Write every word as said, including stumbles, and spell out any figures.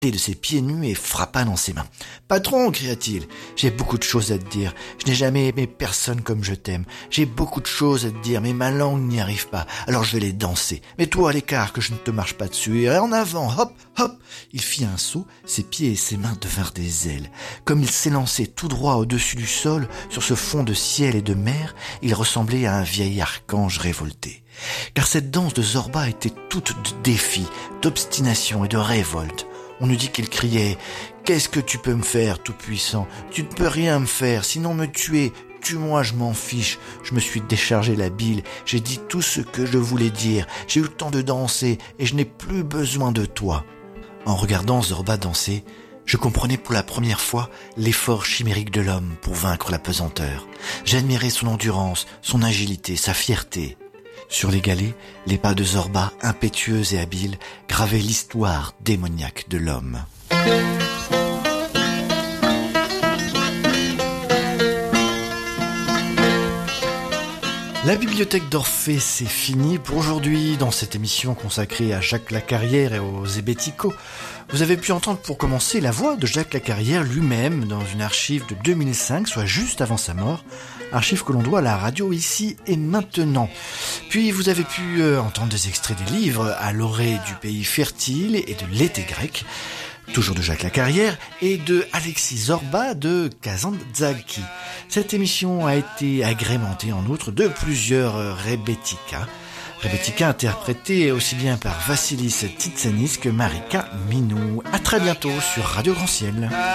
de ses pieds nus et frappa dans ses mains. « Patron, cria-t-il, j'ai beaucoup de choses à te dire. Je n'ai jamais aimé personne comme je t'aime. J'ai beaucoup de choses à te dire, mais ma langue n'y arrive pas. Alors je vais les danser. Mets-toi à l'écart, que je ne te marche pas dessus. Et en avant, hop, hop !» Il fit un saut, ses pieds et ses mains devinrent des ailes. Comme il s'élançait tout droit au-dessus du sol, sur ce fond de ciel et de mer, il ressemblait à un vieil archange révolté. Car cette danse de Zorba était toute de défi, d'obstination et de révolte. On eût dit qu'il criait « Qu'est-ce que tu peux me faire, tout-puissant ? Tu ne peux rien me faire, sinon me tuer. Tue-moi, je m'en fiche. Je me suis déchargé la bile. J'ai dit tout ce que je voulais dire. J'ai eu le temps de danser et je n'ai plus besoin de toi. » En regardant Zorba danser, je comprenais pour la première fois l'effort chimérique de l'homme pour vaincre la pesanteur. J'admirais son endurance, son agilité, sa fierté. Sur les galets, les pas de Zorba, impétueux et habiles, gravaient l'histoire démoniaque de l'homme. La bibliothèque d'Orphée, c'est fini pour aujourd'hui. Dans cette émission consacrée à Jacques Lacarrière et aux hébéticaux, vous avez pu entendre pour commencer la voix de Jacques Lacarrière lui-même dans une archive de deux mille cinq, soit juste avant sa mort, archive que l'on doit à la radio Ici et Maintenant. Puis vous avez pu euh, entendre des extraits des livres À l'orée du pays fertile et de L'été grec, toujours de Jacques Lacarrière, et de Alexis Zorba de Kazantzakis. Cette émission a été agrémentée en outre de plusieurs rebéticas. Rebética interprétée aussi bien par Vassilis Titsanis que Marika Minou. À très bientôt sur Radio Grand Ciel.